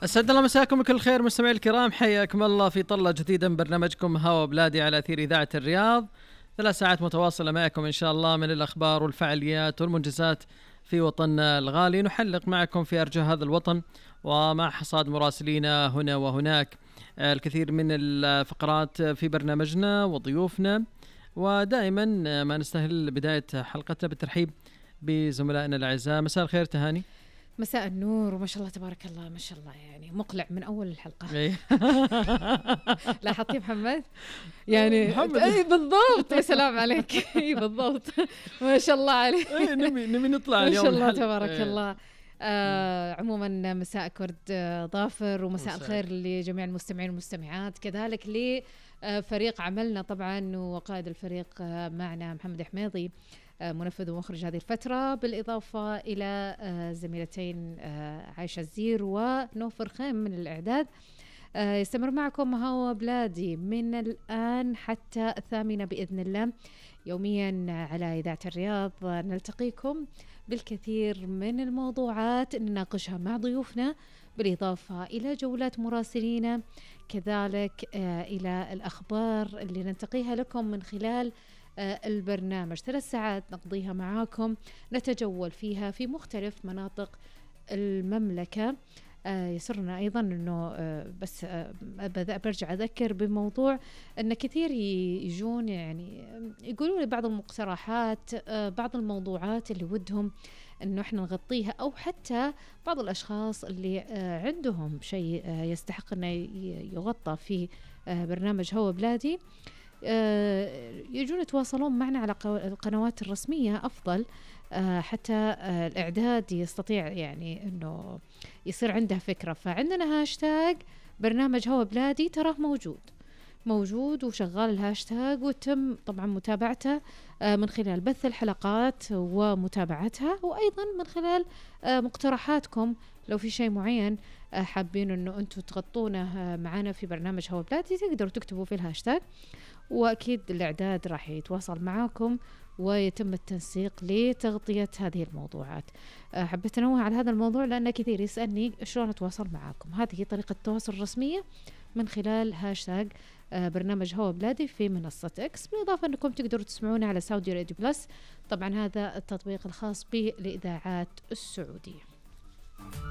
أسعد الله مساكم بكل خير مستمعي الكرام، حياكم الله في طلة جديدة من برنامجكم هوا بلادي على أثير إذاعة الرياض. 3 ساعات متواصلة معكم إن شاء الله من الأخبار والفعاليات والمنجزات في وطننا الغالي. نحلق معكم في أرجاء هذا الوطن ومع حصاد مراسلينا هنا وهناك الكثير من الفقرات في برنامجنا وضيوفنا، ودائما ما نستهل بداية حلقتنا بالترحيب بزملائنا الأعزاء. مساء الخير تهاني. مساء النور، وما شاء الله تبارك الله، ما شاء الله يعني مقلع من أول الحلقة. لاحظتي محمد؟ يعني محمد. أي بالضبط، يا سلام عليك. أي بالضبط، ما شاء الله عليك. نبي نطلع ما اليوم شاء الله الحلقة. تبارك الله. عموما مساء كرد ظافر، ومساء الخير لجميع المستمعين والمستمعات، كذلك لفريق عملنا طبعا وقائد الفريق معنا محمد حميدي منفذ ومخرج هذه الفترة، بالإضافة إلى زميلتين عايشة الزير ونوفر خيم من الإعداد. يستمر معكم هوا بلادي من الآن حتى 8 بإذن الله يوميا على إذاعة الرياض. نلتقيكم بالكثير من الموضوعات نناقشها مع ضيوفنا، بالإضافة إلى جولات مراسلينا، كذلك إلى الأخبار اللي ننتقيها لكم من خلال البرنامج. 3 ساعات نقضيها معاكم نتجول فيها في مختلف مناطق المملكة. يسرنا أيضا أنه بس برجع أذكر بموضوع أن كثير يجون يعني يقولون لي بعض المقترحات، بعض الموضوعات اللي ودهم أنه إحنا نغطيها، أو حتى بعض الأشخاص اللي عندهم شيء يستحق أنه يغطى في برنامج هوا بلادي، يجون يتواصلون معنا على القنوات الرسمية أفضل، حتى الإعداد يستطيع يعني أنه يصير عنده فكرة. فعندنا هاشتاج برنامج هوا بلادي، تراه موجود وشغال الهاشتاج، وتم طبعا متابعته من خلال بث الحلقات ومتابعتها، وأيضا من خلال مقترحاتكم. لو في شيء معين حابين أنه أنتم تغطونه معنا في برنامج هوا بلادي، تقدروا تكتبوا في الهاشتاج، وأكيد الإعداد راح يتواصل معاكم ويتم التنسيق لتغطية هذه الموضوعات. حبيت أنوه على هذا الموضوع لأن كثير يسألني شلون أتواصل معاكم. هذه طريقة التواصل الرسمية من خلال هاشتاج برنامج هوا بلادي في منصة إكس، بالإضافة أنكم تقدروا تسمعونا على سعودي راديو بلس، طبعا هذا التطبيق الخاص بالإذاعات السعودية.